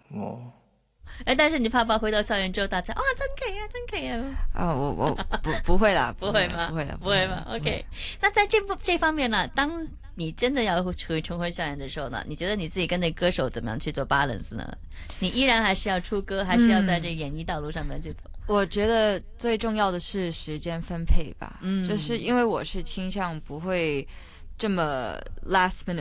但是你怕不怕回到校园之后，大家真可以啊，真可以啊？ 我不会啦， 不会吗？ 不会啦， 不会吗？OK，那在这方面呢，当你真的要重回校园的时候呢，你觉得你自己跟那歌手怎么样去做 balance 呢？你依然还是要出歌，还是要在这演艺道路上面去走？ 我觉得最重要的是时间分配吧，就是因为我是倾向不会这么 last minute